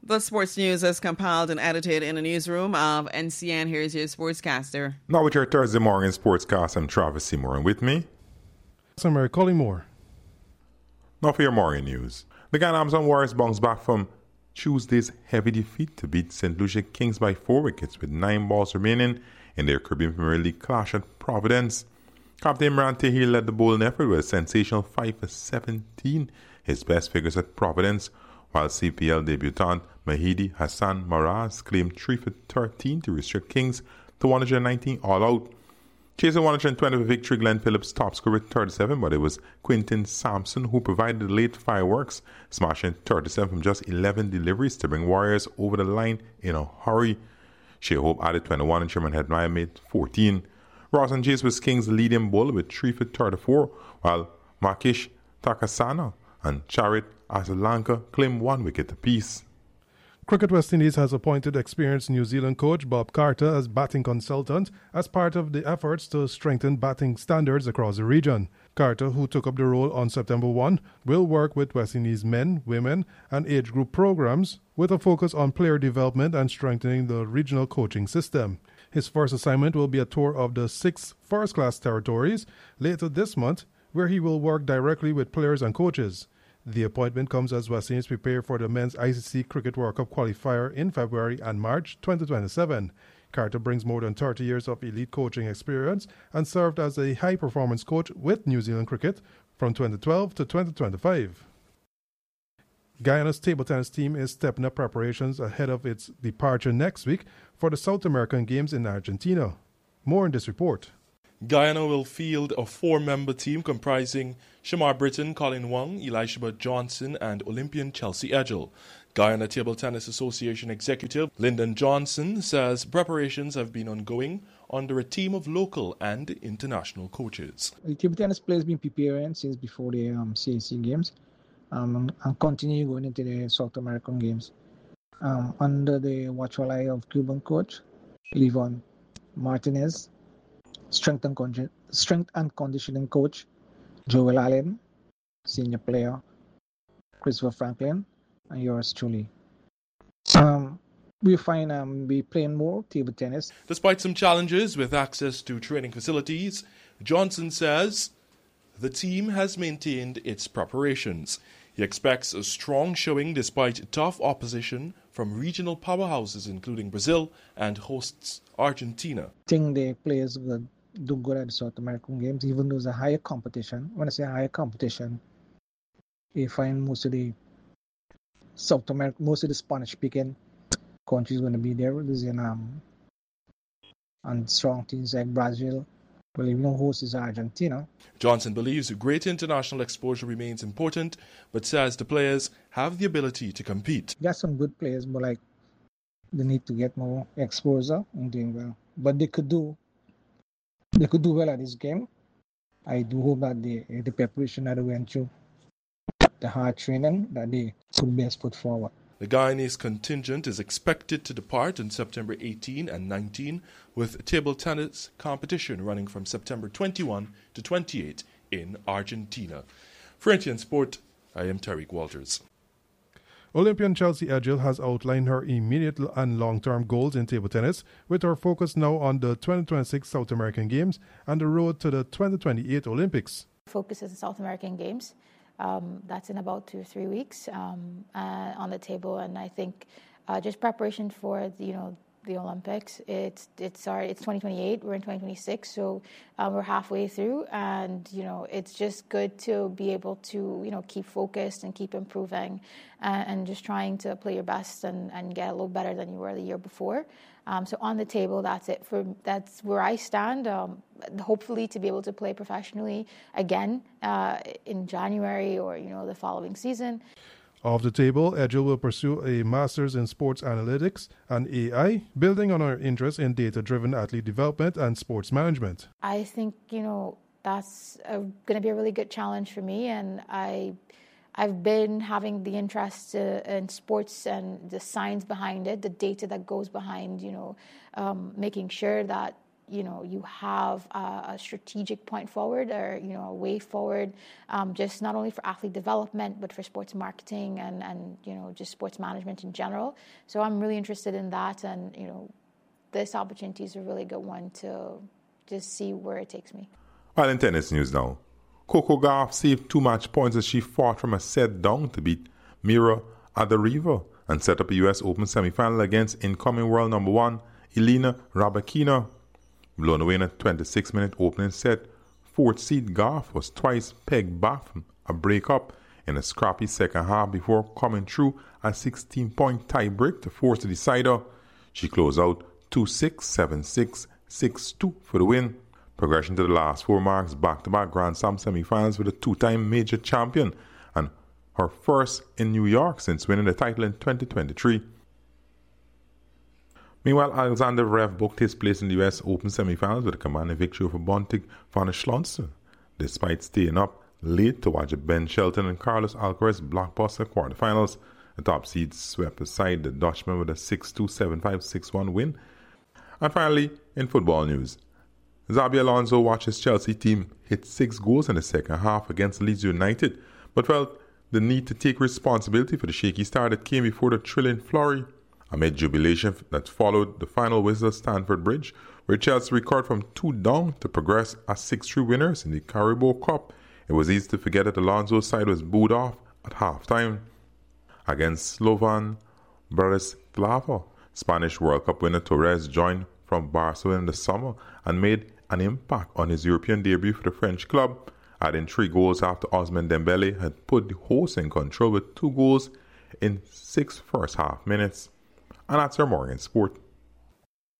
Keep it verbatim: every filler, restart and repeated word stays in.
The sports news is compiled and edited in the newsroom of N C N. Here's your sportscaster. Now with your Thursday morning sportscast, I'm Travis Seymour, and with me, Summary Collymore. Now for your morning news. The Guyana Amazon Warriors bounced back from Tuesday's heavy defeat to beat Saint Lucia Kings by four wickets with nine balls remaining in their Caribbean Premier League clash at Providence. Captain Imran Tahir led the bowling effort with a sensational five for seventeen, his best figures at Providence, while C P L debutant Mahidi Hassan Maraz claimed three for thirteen to restrict Kings to one hundred nineteen all-out. Chasing one hundred twenty for victory, Glenn Phillips top scored with thirty-seven, but it was Quinton Sampson who provided the late fireworks, smashing thirty-seven from just eleven deliveries to bring Warriors over the line in a hurry. Shea Hope added twenty-one and Sherman Headline made fourteen. Ross and Jace was Kings' leading bowler with three for thirty-four, while Makish Takasana and Charit Asalanka claimed one wicket apiece. Cricket West Indies has appointed experienced New Zealand coach Bob Carter as batting consultant as part of the efforts to strengthen batting standards across the region. Carter, who took up the role on September first, will work with West Indies men, women and age group programs with a focus on player development and strengthening the regional coaching system. His first assignment will be a tour of the six first-class territories later this month, where he will work directly with players and coaches. The appointment comes as West Indies prepare for the men's I C C Cricket World Cup qualifier in February and March twenty twenty-seven. Carter brings more than thirty years of elite coaching experience and served as a high-performance coach with New Zealand cricket from twenty twelve to twenty twenty-five. Guyana's table tennis team is stepping up preparations ahead of its departure next week for the South American Games in Argentina. More in this report. Guyana will field a four-member team comprising Shamar Britton, Colin Wong, Elisha Johnson and Olympian Chelsea Edgell. Guyana Table Tennis Association Executive Lyndon Johnson says preparations have been ongoing under a team of local and international coaches. The table tennis players have been preparing since before the um, C A C Games um, and continue going into the South American Games um, under the watchful eye of Cuban coach Levon Martinez, strength and, con- strength and conditioning coach Joel Allen, senior player Christopher Franklin, and yours truly. Um, we find um, we playing more table tennis. Despite some challenges with access to training facilities, Johnson says the team has maintained its preparations. He expects a strong showing despite tough opposition from regional powerhouses including Brazil and hosts Argentina. I think the players will do good at the South American Games, even though there's a higher competition. When I say higher competition, you find most of the South America, most of the Spanish-speaking countries going to be there. There's in, um, and strong teams like Brazil. Well, even though host is Argentina. Johnson believes great international exposure remains important, but says the players have the ability to compete. Got some good players, but like they need to get more exposure and doing well. But they could do, they could do well at this game. I do hope that the the preparation that they went through, the hard training, that they put best foot forward. The Guyanese contingent is expected to depart on September eighteenth and nineteenth, with table tennis competition running from September twenty-first to twenty-eighth in Argentina. For N T N Sport, I am Tariq Walters. Olympian Chelsea Edgell has outlined her immediate and long-term goals in table tennis, with her focus now on the twenty twenty-six South American Games and the road to the twenty twenty-eight Olympics. Focus is the South American Games. Um, that's in about two or three weeks um, uh, on the table, and I think uh, just preparation for the, you know the Olympics. It's it's sorry, it's twenty twenty-eight. We're in twenty twenty-six, so um, we're halfway through, and you know it's just good to be able to you know keep focused and keep improving, uh, and just trying to play your best and, and get a little better than you were the year before. Um, so on the table, that's it for that's where I stand. Um, hopefully, to be able to play professionally again uh, in January or you know the following season. Off the table, Edgell will pursue a master's in sports analytics and A I, building on her interest in data-driven athlete development and sports management. I think you know that's going to be a really good challenge for me, and I. I've been having the interest uh, in sports and the science behind it, the data that goes behind, you know, um, making sure that you know, you have a, a strategic point forward, or, you know, a way forward, um, just not only for athlete development, but for sports marketing and, and, you know, just sports management in general. So I'm really interested in that. And, you know, this opportunity is a really good one to just see where it takes me. Well, in tennis news now, Coco Gauff saved two match points as she fought from a set down to beat Mira Arderiva and set up a U S Open semifinal against incoming world number one Elena Rybakina. Blown away in a twenty-six minute opening set, fourth seed Gauff was twice pegged back from a breakup in a scrappy second half before coming through a sixteen point tie break to force the decider. She closed out two six, seven six, six two for the win. Progression to the last four marks back-to-back Grand Slam semifinals with a two-time major champion and her first in New York since winning the title in twenty twenty-three. Meanwhile, Alexander Zverev booked his place in the U S Open semifinals with a commanding victory over Bontic van der Schlonsen, despite staying up late to watch Ben Shelton and Carlos Alcaraz blockbuster quarterfinals. The top seeds swept aside the Dutchman with a six two, seven five, six one win. And finally, in football news, Xabi Alonso watched his Chelsea team hit six goals in the second half against Leeds United, but felt the need to take responsibility for the shaky start that came before the thrilling flurry. Amid jubilation that followed the final whistle at Stamford Bridge, where Chelsea recovered from two down to progress as six three winners in the Carabao Cup, it was easy to forget that Alonso's side was booed off at half-time. Against Slovan Bratislava, Spanish World Cup winner Torres joined from Barcelona in the summer and made an impact on his European debut for the French club, adding three goals after Ousmane Dembele had put the hosts in control with two goals in six first half minutes. And that's our morning sport.